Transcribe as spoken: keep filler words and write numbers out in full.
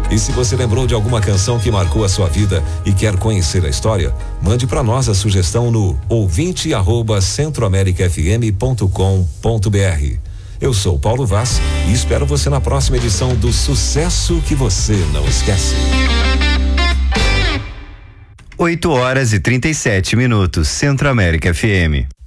E se você lembrou de alguma canção que marcou a sua vida e quer conhecer a história, mande para nós a sugestão no ouvinte arroba centroamerica f m ponto com ponto b r. Eu sou Paulo Vaz e espero você na próxima edição do Sucesso que Você Não Esquece. oito horas e trinta e sete minutos, Centro-América F M.